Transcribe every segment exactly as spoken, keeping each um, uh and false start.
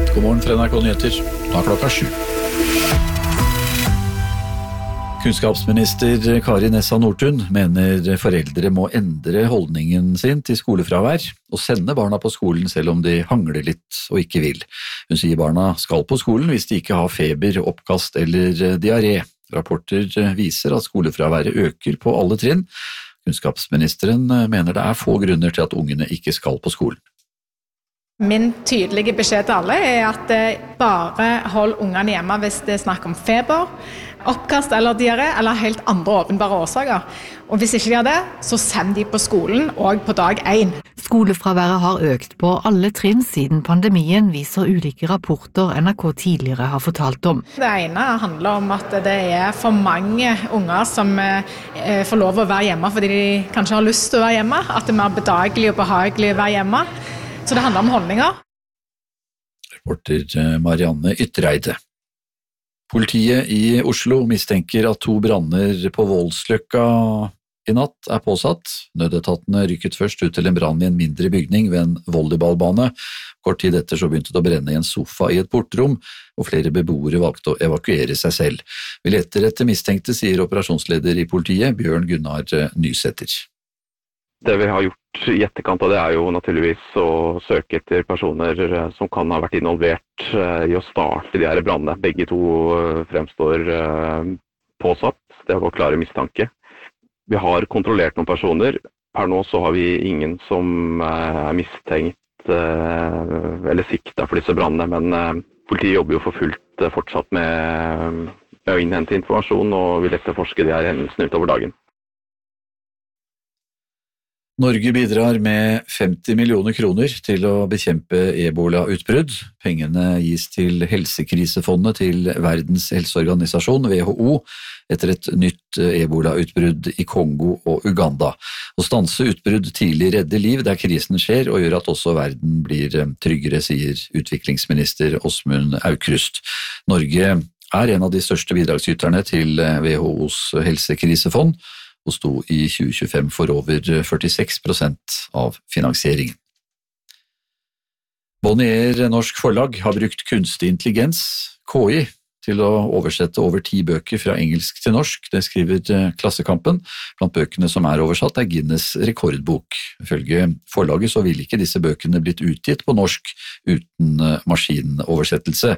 God morgen fra N R K Nyheter. Da klokka sju. Kunnskapsminister Kari Nessa Nordtun mener foreldre må endre holdningen sin til skolefravær og sende barna på skolen selv om de hangler litt og ikke vil. Hun sier barna skal på skolen hvis de ikke har feber, oppkast eller diaré. Rapporter viser at skolefraværet øker på alle trinn. Kunnskapsministeren mener det er få grunner til at ungene ikke skal på skolen. Min tydelige beskjed til alle er at bare hold ungene hjemme hvis det er snakk om feber, oppkast eller diaré, eller helt andre åpenbare årsaker. Og hvis ikke de har det, så send de på skolen og på dag én. Skolefraværet har økt på alle trinn siden pandemien, viser ulike rapporter N R K tidligere har fortalt om. Det ene handler om at det er for mange unger som får lov å være hjemme fordi de kanskje har lyst til å være hjemme, at det er mer bedagelig og behagelig å være hjemme. Så det handler om holdninger. Reporter Marianne Ytreide. Politiet i Oslo mistenker at to branner på Voldsløkka i natt er påsatt. Nødetatene rykket først ut til en brann i en mindre bygning ved en volleyballbane. Kort tid etter så begynte det å brenne i en sofa i et portrom, og flere beboere valgte å evakuere seg selv. Vi leter etter mistenkte, sier operasjonsleder i politiet, Bjørn Gunnar Nysæter. Det vi har gjort i etterkant av det er jo naturligvis å søke etter personer som kan ha vært involvert i å starte de her brannene. Begge to fremstår påsatt, det er vår klare mistanke. Vi har kontrollert noen personer. Per nå så har vi ingen som er mistenkt eller sikta for disse brannene, men politiet jobber jo for fullt fortsatt med å innhente informasjon og vil etterforske de her hendelsene utover dagen. Norge bidrar med femti millioner kroner til å bekjempe ebola-utbrudd. Pengene gis til Helsekrisefondet til Verdens helseorganisasjon, W H O, etter et nytt ebola-utbrudd i Kongo og Uganda. Å stanse utbrudd tidlig redder liv der krisen skjer og gjør at også verden blir tryggere, sier utviklingsminister Åsmund Aukrust. Norge er en av de største bidragsyterne til W H O's helsekrisefond, og sto i tjue tjuefem for over førtiseks prosent av finansieringen. Bonnier Norsk Forlag har brukt kunstig intelligens, K I, til å oversette over ti bøker fra engelsk til norsk. Det skriver Klassekampen. Blant bøkene som er oversatt er Guinness rekordbok. Ifølge forlaget så vil ikke disse bøkene blitt utgitt på norsk uten maskinoversettelse.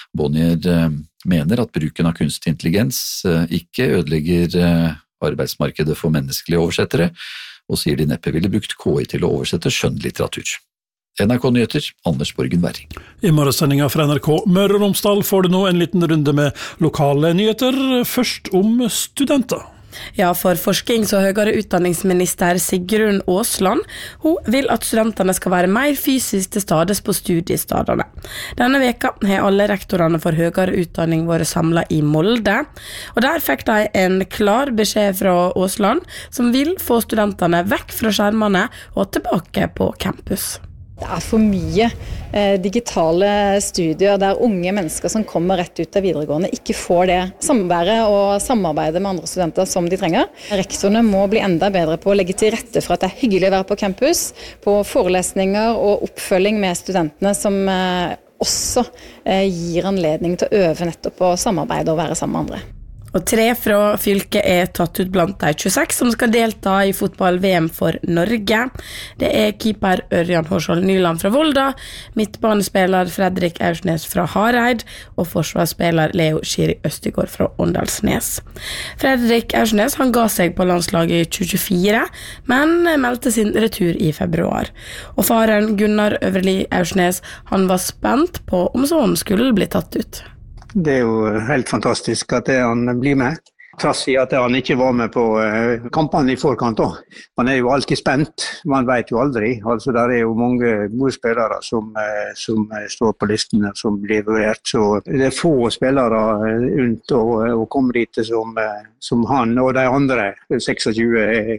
Bonnier mener at bruken av kunstig intelligens ikke ødelegger arbeidsmarkedet for menneskelige oversettere, og sier de neppe ville brukt K I til å oversette skjønnlitteratur. N R K Nyheter, Anders Borgen Werring. I morgensendingen fra N R K Møre og Romsdal får du nå en liten runde med lokale nyheter, først om studenter. Ja, for forsknings- og høyere utdanningsminister Sigrun Aasland, hun vil at studentene skal være mer fysisk til stades på studiestadene. Denne veka har alle rektorene for høyere utdanning vært samlet i Molde, og der fikk de en klar beskjed fra Aasland, som vil få studentene vekk fra skjermene og tilbake på campus. Det er for mye eh, digitale studier der unge mennesker som kommer rett ut av videregående ikke får det samværet og samarbeidet med andre studenter som de trenger. Rektorene må bli enda bedre på å legge til rette for at det er hyggelig å være på campus, på forelesninger og oppfølging med studentene som eh, også eh, gir anledning til å øve nettopp på samarbeid og være sammen med andre. Og tre fra fylket er tatt ut blant de tjueseks som skal delta i fotball-V M for Norge. Det er keeper Ørjan Horsvold Nyland fra Volda, midtbanespiller Fredrik Aursnes fra Hareid og forsvarsspiller Leo Skiri Østegård fra Åndalsnes. Fredrik Aursnes han ga seg på landslaget i tjue tjuefire, men meldte sin retur i februar. Og faren Gunnar Øverli Aursnes han var spent på om sånn skulle bli tatt ut. Det er jo helt fantastisk at han blir med. Trass i at han ikke var med på kampene i forkant også. Man er jo alltid spent, man vet jo aldri. Altså, der er jo mange gode spillere som, som står på listene som blir vurdert. Så det er få spillere rundt å, å komme dit som, som han og de andre tjueseks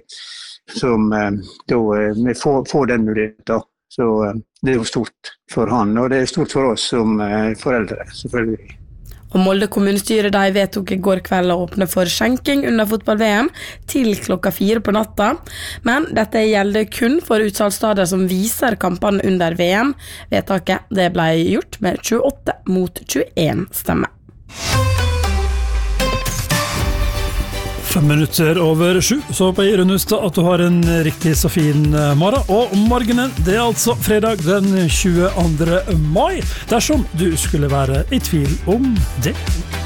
som da får, får den muligheten. Så det er jo stort for han, og det er stort for oss som foreldre, selvfølgelig. Og Molde kommunestyre de vedtok I går kveld å åpne for skjenking under fotball-V M til klokka fire på natta, men dette gjelder kun for utsalgssteder som viser kampene under V M. Vedtaket det ble gjort med tjueåtte mot tjueen stemmer. Fem minutter over sju, så håper jeg Rønnestad at du har en riktig så fin morgen. Og morgenen, det er altså fredag den tjueandre mai, dersom du skulle være I tvil om det.